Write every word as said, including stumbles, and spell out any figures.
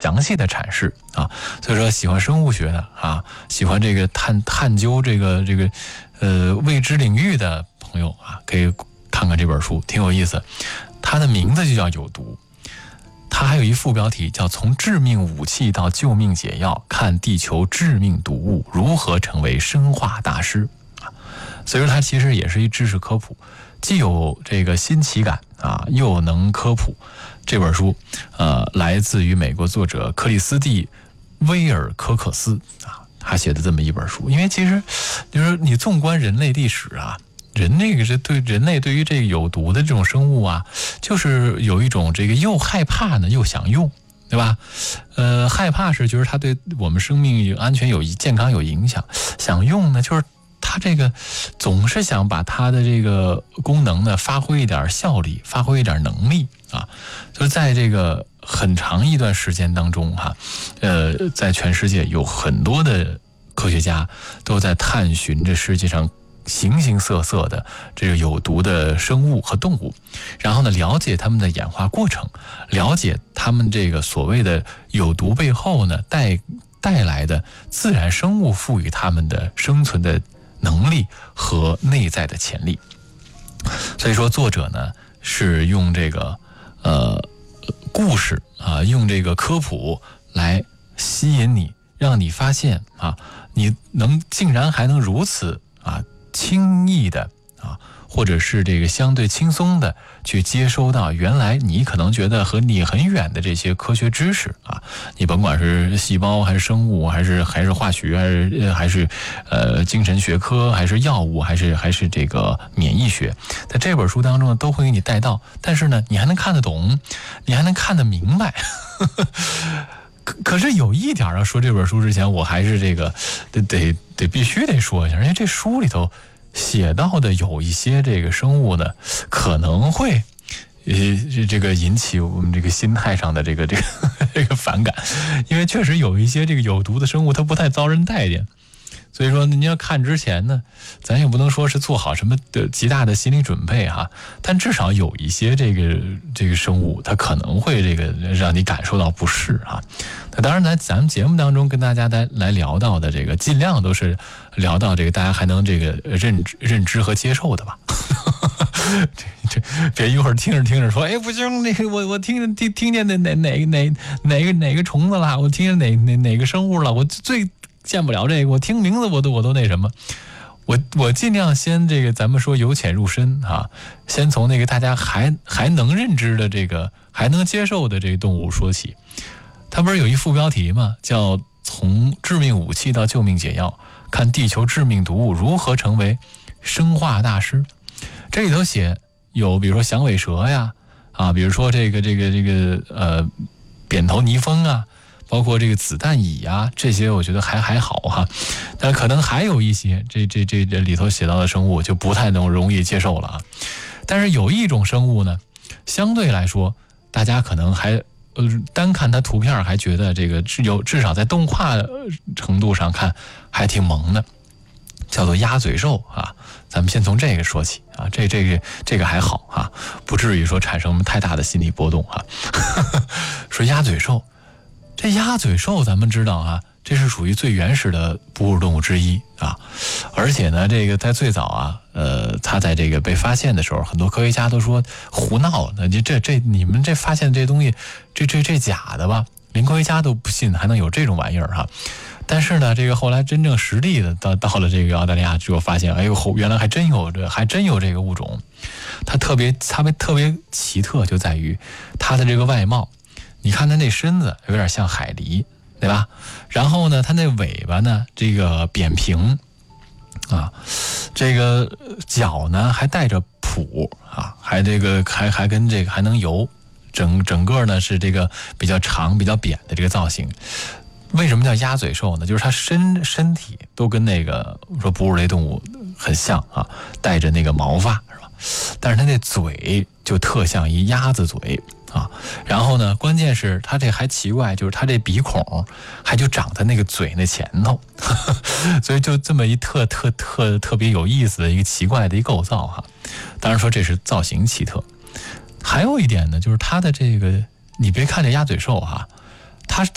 详细的阐释啊。所以说，喜欢生物学的啊，喜欢这个探探究这个这个呃未知领域的朋友啊，可以看看这本书，挺有意思。它的名字就叫有毒。它还有一副标题叫从致命武器到救命解药，看地球致命毒物如何成为生化大师啊。所以说它其实也是一知识科普，既有这个新奇感啊，又能科普。这本书呃来自于美国作者克里斯蒂威尔科克斯啊，他写的这么一本书。因为其实就是你纵观人类历史啊，人那个是对人类对于这个有毒的这种生物啊，就是有一种这个又害怕呢又想用，对吧？呃，害怕是就是它对我们生命安全有健康有影响，想用呢就是它这个总是想把它的这个功能呢发挥一点效力，发挥一点能力啊。就是在这个很长一段时间当中哈、啊，呃，在全世界有很多的科学家都在探寻这世界上形形色色的这个有毒的生物和动物，然后呢，了解它们的演化过程，了解它们这个所谓的有毒背后呢带带来的自然生物赋予它们的生存的能力和内在的潜力。所以说，作者呢是用这个呃故事啊，用这个科普来吸引你，让你发现啊，你能竟然还能如此啊。轻易的啊，或者是这个相对轻松的去接收到原来你可能觉得和你很远的这些科学知识啊，你甭管是细胞还是生物还是还是化学还是还是呃精神学科还是药物还是还是这个免疫学，在这本书当中呢都会给你带到，但是呢你还能看得懂，你还能看得明白。可可是有一点啊，说这本书之前，我还是这个得得得必须得说一下，因为这书里头写到的有一些这个生物呢，可能会呃这个引起我们这个心态上的这个这个这个反感，因为确实有一些这个有毒的生物，它不太遭人待见。所以说您要看之前呢，咱也不能说是做好什么的极大的心理准备哈，但至少有一些这个这个生物，它可能会这个让你感受到不适啊。那当然，咱咱们节目当中跟大家来来聊到的这个，尽量都是聊到这个大家还能这个认知认知和接受的吧。这这别一会儿听着听着说，哎不行，那个我我听听听见哪哪哪哪哪个哪个虫子了，我听见哪哪哪个生物了，我最见不了这个，我听名字我都我都那什么，我我尽量先这个咱们说由浅入深啊，先从那个大家还还能认知的这个还能接受的这个动物说起。它不是有一副标题吗？叫从致命武器到救命解药，看地球致命毒物如何成为生化大师。这里头写有比如说响尾蛇呀，啊，比如说这个这个这个呃扁头泥蜂啊，包括这个子弹蚁啊，这些我觉得还还好哈，但可能还有一些这这这这里头写到的生物就不太能容易接受了啊。但是有一种生物呢，相对来说大家可能还呃单看它图片还觉得这个有至少在动画程度上看还挺萌的，叫做鸭嘴兽啊。咱们先从这个说起啊，这这个这个还好啊，不至于说产生太大的心理波动啊。说鸭嘴兽。这鸭嘴兽咱们知道啊，这是属于最原始的哺乳动物之一啊，而且呢，这个在最早啊，呃，它在这个被发现的时候，很多科学家都说胡闹，那这这这你们这发现这东西，这这这假的吧？连科学家都不信还能有这种玩意儿哈。但是呢，这个后来真正实地的到到了这个澳大利亚之后，发现，哎呦，原来还真有这，还真有这个物种。它特别，它特别奇特，就在于它的这个外貌。你看它那身子有点像海狸，对吧？然后呢，它那尾巴呢，这个扁平啊，这个脚呢还带着蹼啊，还这个还还跟这个还能游，整整个呢是这个比较长、比较扁的这个造型。为什么叫鸭嘴兽呢？就是它身身体都跟那个说哺乳类动物很像啊，带着那个毛发是吧？但是它那嘴就特像一鸭子嘴。啊，然后呢，关键是它这还奇怪，就是它这鼻孔还就长在那个嘴那前头，呵呵，所以就这么一特特特特别有意思的一个奇怪的一构造哈。当然说这是造型奇特，还有一点呢，就是它的这个，你别看这鸭嘴兽哈，它